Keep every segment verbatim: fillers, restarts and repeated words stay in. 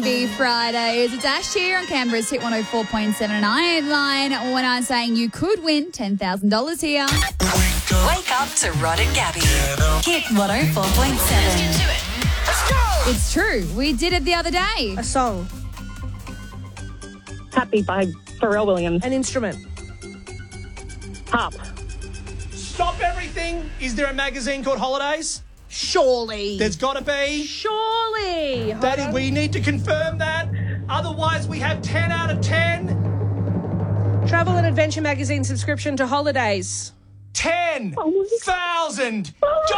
Happy Fridays. It's Ash here on Canberra's Hit one oh four point seven, and I ain't lying when I'm saying you could win ten thousand dollars here. Wake up to Rod and Gabby. Hit one oh four point seven. Let's get to it. Let's go. It's true. We did it the other day. A song. Happy by Pharrell Williams. An instrument. Harp. Stop everything. Is there a magazine called Holidays? Surely. There's got to be. Surely. That is, we need to confirm that. Otherwise, we have ten out of ten. Travel and Adventure magazine subscription to holidays. ten thousand dollars.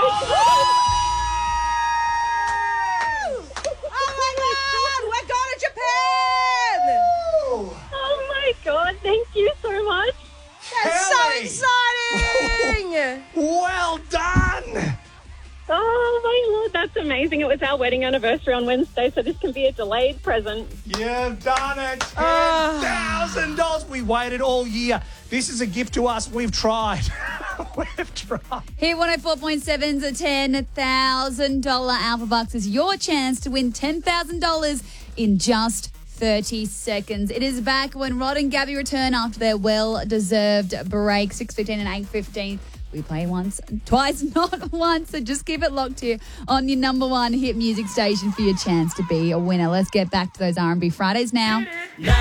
Oh my God! We're going to Japan! Oh my God, thank you so much. That's Kelly. so exciting! Well done. Oh my Lord, that's amazing. It was our wedding anniversary on Wednesday, so this can be a delayed present. You've done it. ten Ah. thousand dollars. We waited all year. This is a gift to us. We've tried. We've tried. Hit one oh four point seven's a ten thousand dollars Alpha Bucks is your chance to win ten thousand dollars in just thirty seconds. It is back when Rod and Gabby return after their well-deserved break, six fifteen and eight fifteen. We play once, twice, not once. So just keep it locked here on your number one hit music station for your chance to be a winner. Let's get back to those R and B Fridays now.